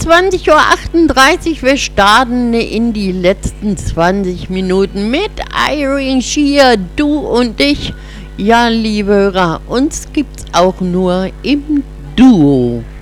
21:38 Uhr. Wir starten in die letzten 20 Minuten mit Irene Shear, du und ich. Ja, liebe Hörer, uns gibt's auch nur im Duo.